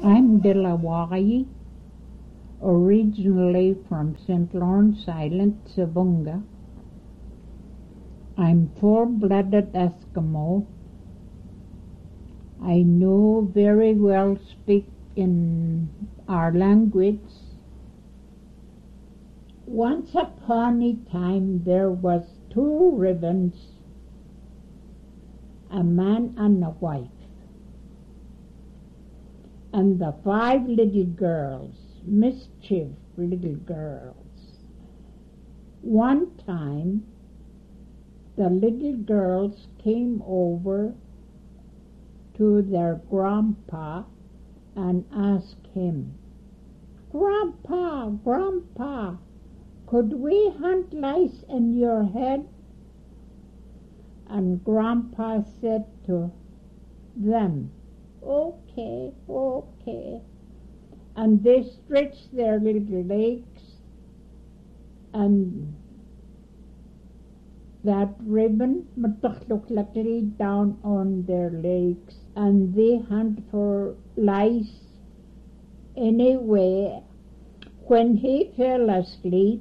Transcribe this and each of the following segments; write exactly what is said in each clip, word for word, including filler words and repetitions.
I'm Delawari, originally from Saint Lawrence Island, Savunga. I'm full-blooded Eskimo. I know very well speak in our language. Once upon a time there was two ribbons, a man and a wife, and the five little girls, mischief little girls. One time the little girls came over to their grandpa and asked him, "Grandpa, Grandpa, could we hunt lice in your head?" And Grandpa said to them, "Okay, okay." And they stretched their little legs, and that ribbon luckily down on their legs, and they hunt for lice. Anyway, when he fell asleep,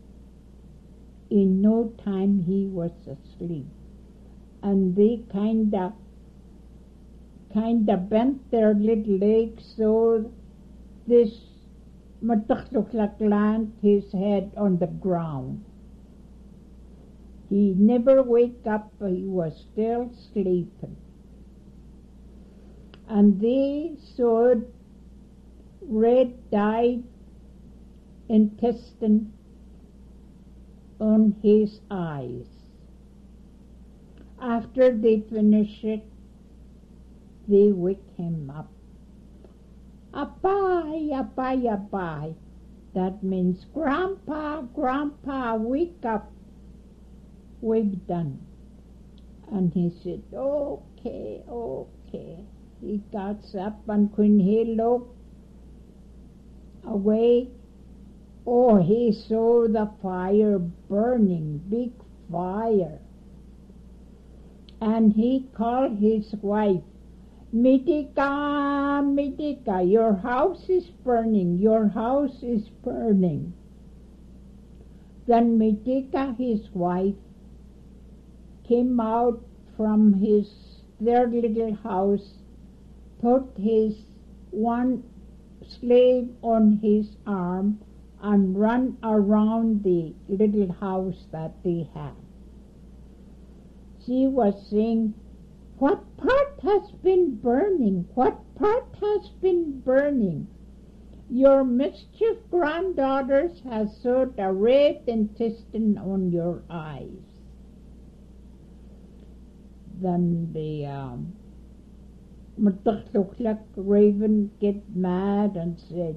in no time he was asleep, and they kinda kinda bent their little legs so this Matukluk landed his head on the ground. He never wake up, he was still sleeping. And they sewed red dyed intestine on his eyes. After they finish it, they wake him up. "Abai, abai, abai." That means, "Grandpa, Grandpa, wake up. We've done." And he said, "Okay, okay." He got up, and when he looked away, oh, he saw the fire burning, big fire. And he called his wife, "Mitika, Mitika, your house is burning, your house is burning." Then Mitika, his wife, came out from his their little house, put his one slave on his arm, and run around the little house that they had. She was saying, "What part has been burning? What part has been burning? Your mischief granddaughters has sewed a red intestine on your eyes." Then the um, raven get mad and said,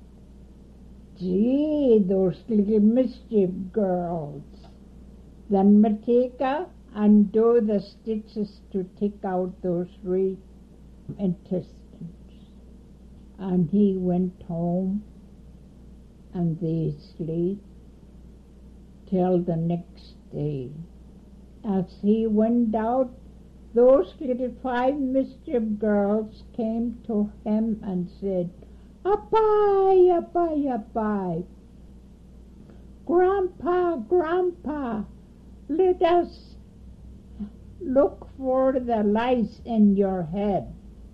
"Gee, those little mischief girls." Then Mateka undo the stitches to take out those red intestines. And he went home, and they sleep till the next day. As he went out, those little five mischief girls came to him and said, "Abai, abai, abai. Grandpa, Grandpa, let us look for the lice in your head.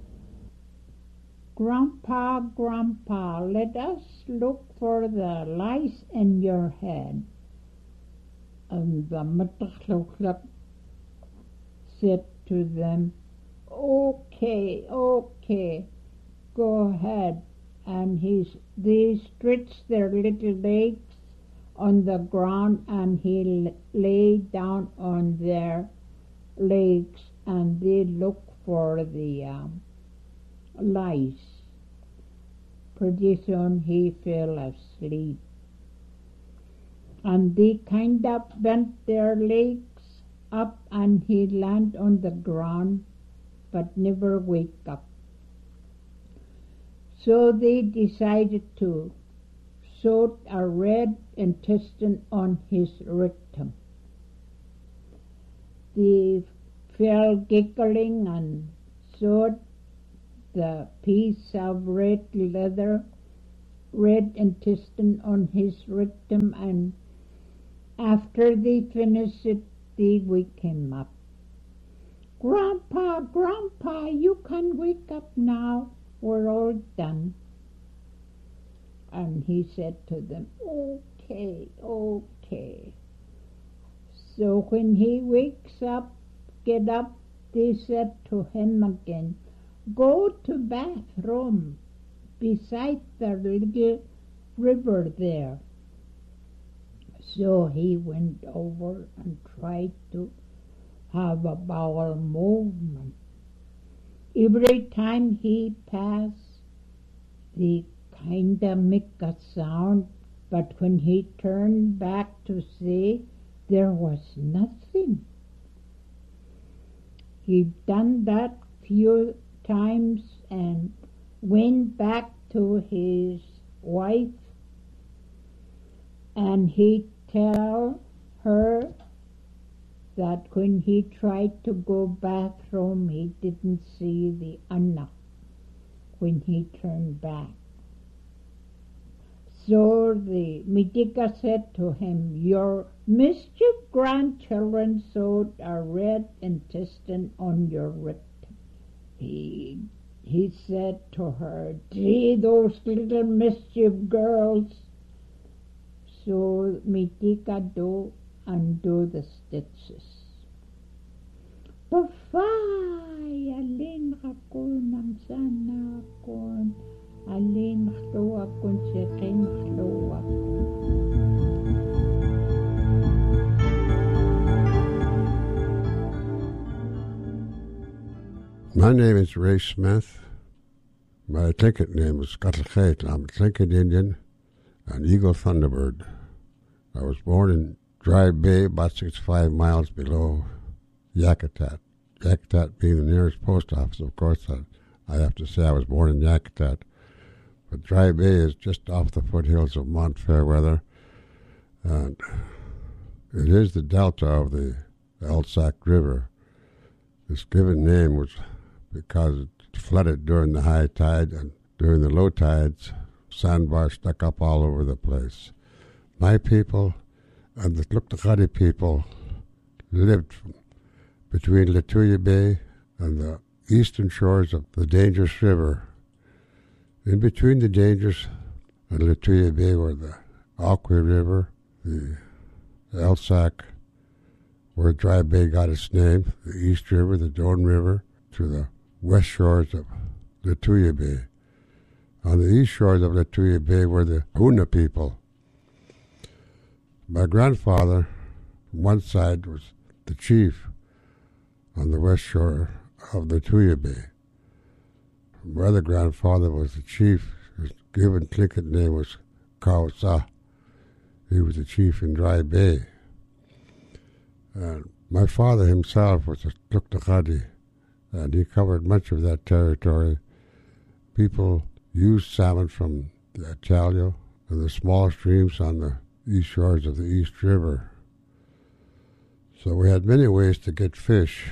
Grandpa, Grandpa, let us look for the lice in your head." And the Matukluk said to them, "Okay, okay, go ahead." And he, they stretched their little legs on the ground, and he lay down on their legs, and they looked for the um, lice. Pretty soon he fell asleep, and they kind of bent their legs up, and he landed on the ground, but never wake up. So they decided to sew a red intestine on his rectum. They fell giggling and sewed the piece of red leather, red intestine on his rectum, and after they finished it, they wake him up. Grandpa, Grandpa, you can wake up now. We're all done. And he said to them, okay, okay. So when he wakes up, get up, they said to him again, go to bathroom beside the little river there. So he went over and tried to have a bowel movement. Every time he passed, they kind of make a sound, but when he turned back to see, there was nothing. He'd done that few times and went back to his wife, and he tell her that when he tried to go bathroom, he didn't see the Anna when he turned back. So the Mitika said to him, your mischief grandchildren sewed a red intestine on your rectum. He, he said to her, see those little mischief girls. So Mitika do undo the stitches. Pafay, alin ako ng sana akon, alin hlo akon sikin hlo akon. My name is Ray Smith. My Tlingit name is Scuttlecate. I'm a Tlingit Indian, an Eagle Thunderbird. I was born in Dry Bay, about sixty-five miles below Yakutat. Yakutat being the nearest post office, of course, I, I have to say I was born in Yakutat. But Dry Bay is just off the foothills of Mount Fairweather, and it is the delta of the Elsack River. This given name was because it flooded during the high tide, and during the low tides, sandbars stuck up all over the place. My people and the Tluktakati people lived between Lituya Bay and the eastern shores of the Dangerous River. In between the Dangerous and Lituya Bay were the Aquay River, the Elsack, where Dry Bay got its name, the East River, the Doan River, to the west shores of Lituya Bay. On the east shores of Lituya Bay were the Hoona people. My grandfather, on one side, was the chief on the west shore of Lituya Bay. My other grandfather was the chief. His given Tlingit name was Kausa. He was the chief in Dry Bay. And my father himself was a Tluktakati, and he covered much of that territory. People used salmon from the Atalio and the small streams on the east shores of the East River. So we had many ways to get fish.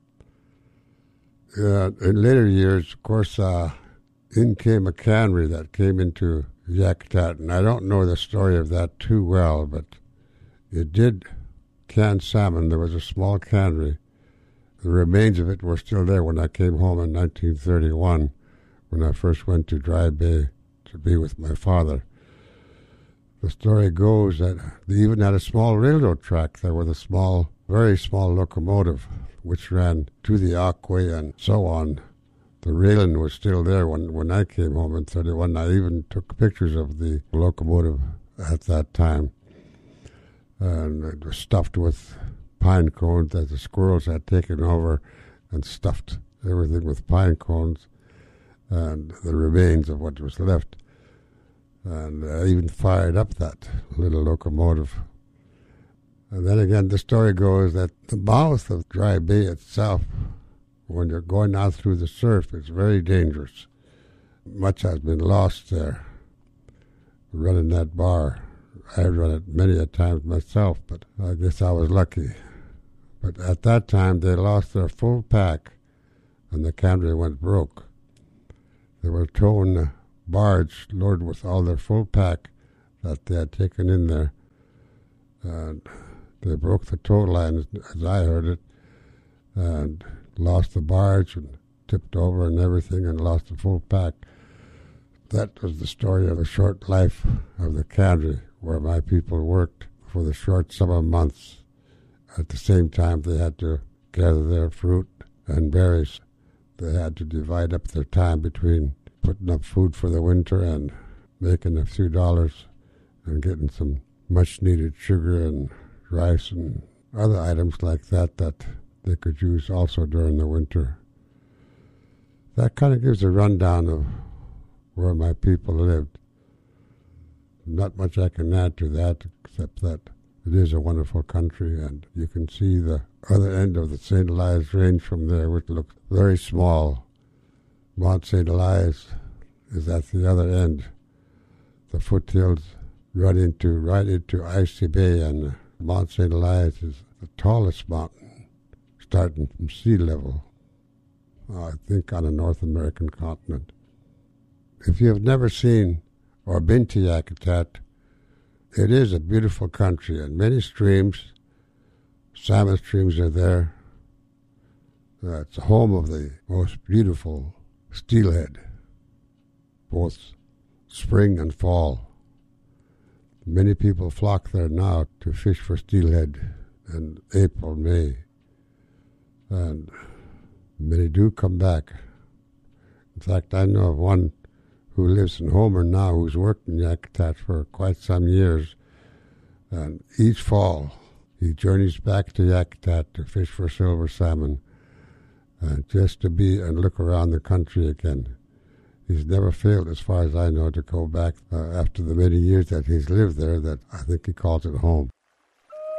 Uh, in later years, of course, uh, in came a cannery that came into Yakutat, and I don't know the story of that too well, but it did can salmon. There was a small cannery. The remains of it were still there when I came home in nineteen thirty-one, when I first went to Dry Bay to be with my father. The story goes that they even had a small railroad track there with a small, very small locomotive which ran to the Aquay and so on. The railing was still there when, when I came home in thirty-one. I even took pictures of the locomotive at that time. And it was stuffed with pine cones that the squirrels had taken over and stuffed everything with pine cones and the remains of what was left. And I even fired up that little locomotive. And then again, the story goes that the mouth of Dry Bay itself, when you're going out through the surf, is very dangerous. Much has been lost there, running that bar. I've run it many a times myself, but I guess I was lucky. But at that time, they lost their full pack, and the cannery went broke. They were towing a barge loaded with all their full pack that they had taken in there. And they broke the tow line, as I heard it, and lost the barge and tipped over and everything and lost the full pack. That was the story of the short life of the cannery, where my people worked for the short summer months. At the same time, they had to gather their fruit and berries. They had to divide up their time between putting up food for the winter and making a few dollars and getting some much-needed sugar and rice and other items like that that they could use also during the winter. That kind of gives a rundown of where my people lived. Not much I can add to that, except that it is a wonderful country, and you can see the other end of the Saint Elias Range from there, which looks very small. Mount Saint Elias is at the other end. The foothills run into right into Icy Bay, and Mount Saint Elias is the tallest mountain, starting from sea level, I think on the North American continent. If you have never seen or been to Yakutat, it is a beautiful country, and many streams, salmon streams are there. Uh, it's the home of the most beautiful steelhead, both spring and fall. Many people flock there now to fish for steelhead in April, May, and many do come back. In fact, I know of one who lives in Homer now, who's worked in Yakutat for quite some years, and each fall he journeys back to Yakutat to fish for silver salmon, and just to be and look around the country again. He's never failed, as far as I know, to go back uh, after the many years that he's lived there, that I think he calls it home.